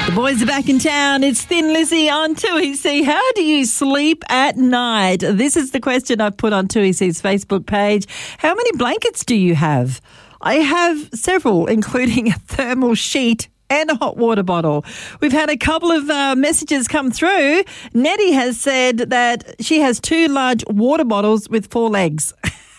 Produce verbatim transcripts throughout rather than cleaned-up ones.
The boys are back in town. It's Thin Lizzy on two E C. How do you sleep at night? This is the question I've put on two E C's Facebook page. How many blankets do you have? I have several, including a thermal sheet and a hot water bottle. We've had a couple of uh, messages come through. Nettie has said that she has two large water bottles with four legs.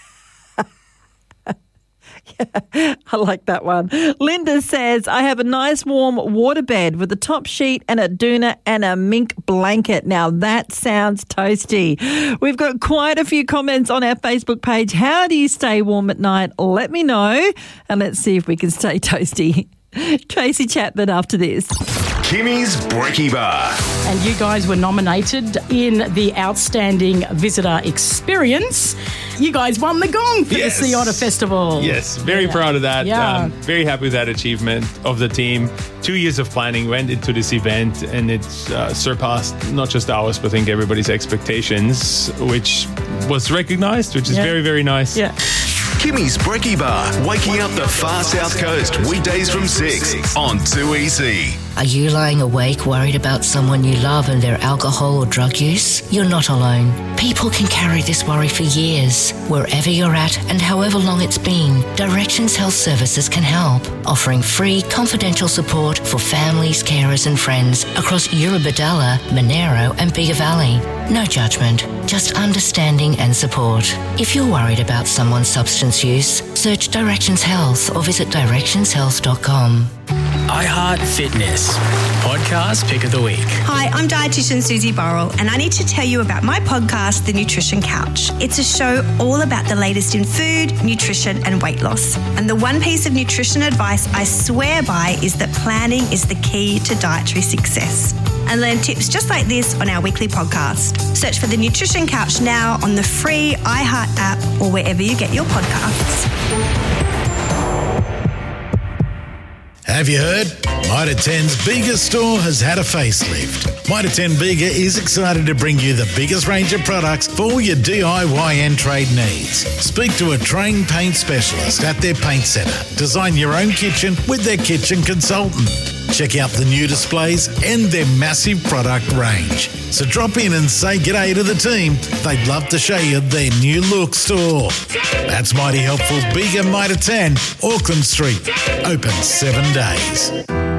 Yeah, I like that one. Linda says, I have a nice warm water bed with a top sheet and a doona and a mink blanket. Now that sounds toasty. We've got quite a few comments on our Facebook page. How do you stay warm at night? Let me know and let's see if we can stay toasty. Tracy Chapman after this. Kimmy's Brekkie Bar. And you guys were nominated in the Outstanding Visitor Experience. You guys won the gong for Yes. the Sea Otter Festival. Yes, very Yeah. proud of that. Yeah. Um, very happy with that achievement of the team. Two years of planning went into this event and it uh, surpassed not just ours, but I think everybody's expectations, which was recognized, which is Yeah. very, very nice. Yeah. Kimmy's Brekkie Bar, waking up the far south coast, weekdays from six on two E C. Are you lying awake worried about someone you love and their alcohol or drug use? You're not alone. People can carry this worry for years. Wherever you're at and however long it's been, Directions Health Services can help, offering free confidential support for families, carers and friends across Eurobodalla, Monero and Bega Valley. No judgment, just understanding and support. If you're worried about someone's substance use, search Directions Health or visit directions health dot com. iHeart Fitness, podcast pick of the week. Hi, I'm dietitian Susie Burrell, and I need to tell you about my podcast, The Nutrition Couch. It's a show all about the latest in food, nutrition, and weight loss. And the one piece of nutrition advice I swear by is that planning is the key to dietary success. And learn tips just like this on our weekly podcast. Search for The Nutrition Couch now on the free iHeart app or wherever you get your podcasts. Have you heard? Mitre ten's Bega store has had a facelift. Mitre ten Bega is excited to bring you the biggest range of products for all your D I Y and trade needs. Speak to a trained paint specialist at their paint centre. Design your own kitchen with their kitchen consultant. Check out the new displays and their massive product range. So drop in and say g'day to the team. They'd love to show you their new look store. That's mighty helpful. Bega Mitre ten, Auckland Street. Open seven days.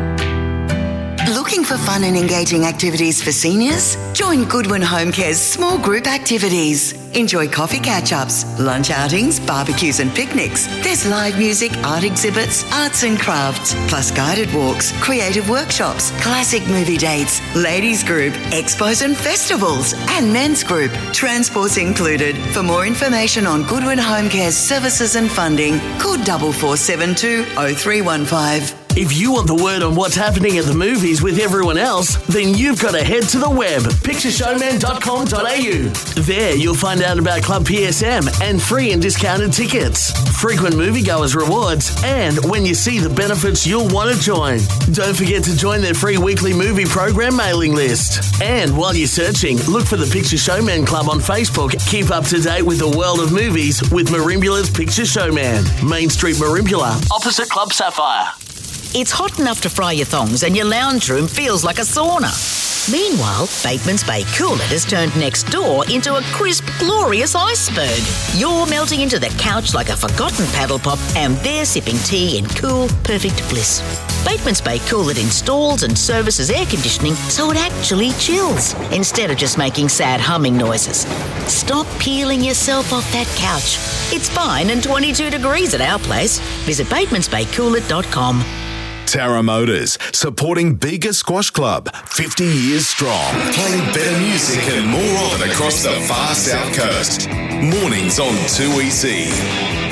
Looking for fun and engaging activities for seniors? Join Goodwin Home Care's small group activities. Enjoy coffee catch-ups, lunch outings, barbecues and picnics. There's live music, art exhibits, arts and crafts, plus guided walks, creative workshops, classic movie dates, ladies group, expos and festivals, and men's group. Transport's included. For more information on Goodwin Home Care's services and funding, call four four seven two oh three one five. If you want the word on what's happening at the movies with everyone else, then you've got to head to the web, picture showman dot com dot a u. There you'll find out about Club P S M and free and discounted tickets, frequent moviegoers rewards, and when you see the benefits you'll want to join. Don't forget to join their free weekly movie program mailing list. And while you're searching, look for the Picture Showman Club on Facebook. Keep up to date with the world of movies with Marimbula's Picture Showman. Main Street Marimbula, opposite Club Sapphire. It's hot enough to fry your thongs and your lounge room feels like a sauna. Meanwhile, Bateman's Bay Coolit has turned next door into a crisp, glorious iceberg. You're melting into the couch like a forgotten paddle pop and they're sipping tea in cool, perfect bliss. Bateman's Bay Coolit installs and services air conditioning so it actually chills instead of just making sad humming noises. Stop peeling yourself off that couch. It's fine and twenty-two degrees at our place. Visit batemans bay coolit dot com. Tara Motors, supporting Bega Squash Club, fifty years strong, playing better music and more of it across the far south coast. Mornings on two E C.